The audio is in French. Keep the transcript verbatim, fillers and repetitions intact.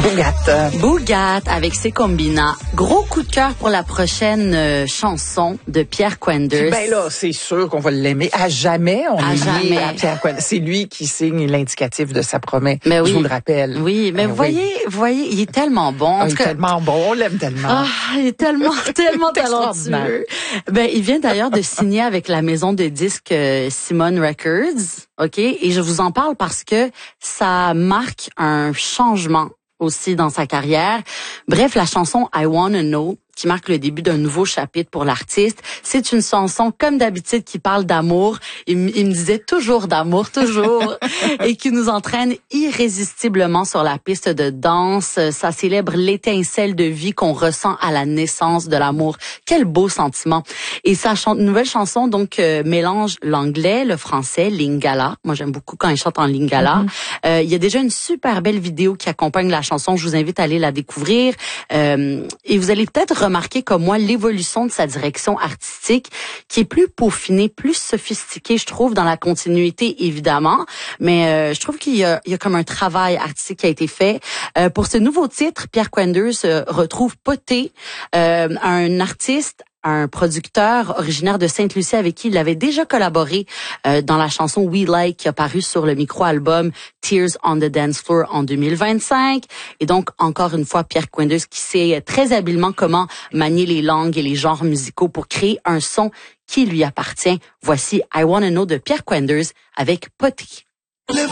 Bougat. Bougat avec ses combinats. Gros coup de cœur pour la prochaine euh, chanson de Pierre Quenders. Ben là, c'est sûr qu'on va l'aimer. À jamais, on à est jamais. lié à Pierre Quenders. C'est lui qui signe l'indicatif de sa promesse. Mais oui. Je vous le rappelle. Oui, mais ben voyez, oui. voyez, il est tellement bon. Ah, il est que... tellement bon, on l'aime tellement. Ah, il est tellement, tellement talentueux. Ben, il vient d'ailleurs de signer avec la maison de disques euh, Simone Records. OK? Et je vous en parle parce que ça marque un changement aussi dans sa carrière. Bref, la chanson I Wanna Know, qui marque le début d'un nouveau chapitre pour l'artiste. C'est une chanson, comme d'habitude, qui parle d'amour. Il, il me disait toujours d'amour, toujours. Et qui nous entraîne irrésistiblement sur la piste de danse. Ça célèbre l'étincelle de vie qu'on ressent à la naissance de l'amour. Quel beau sentiment. Et sa ch- nouvelle chanson, donc, euh, mélange l'anglais, le français, lingala. Moi, j'aime beaucoup quand il chante en lingala. Mm-hmm. Euh, il y a déjà une super belle vidéo qui accompagne la chanson. Je vous invite à aller la découvrir. Euh, et vous allez peut-être remarquer comme moi l'évolution de sa direction artistique qui est plus peaufinée, plus sophistiquée, je trouve, dans la continuité, évidemment. Mais euh, je trouve qu'il y a, il y a comme un travail artistique qui a été fait. Euh, pour ce nouveau titre, Pierre Quenders euh, retrouve Poté, euh, un artiste, un producteur originaire de Sainte-Lucie avec qui il avait déjà collaboré euh, dans la chanson We Like qui a paru sur le micro-album Tears on the Dance Floor en deux mille vingt-cinq. Et donc, encore une fois, Pierre Quenders qui sait très habilement comment manier les langues et les genres musicaux pour créer un son qui lui appartient. Voici I Wanna Know de Pierre Quenders avec Poté.